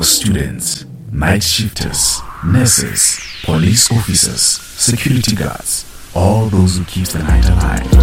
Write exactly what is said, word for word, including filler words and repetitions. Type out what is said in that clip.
students, night shifters, nurses, police officers, security guards, all those who keep the night alive.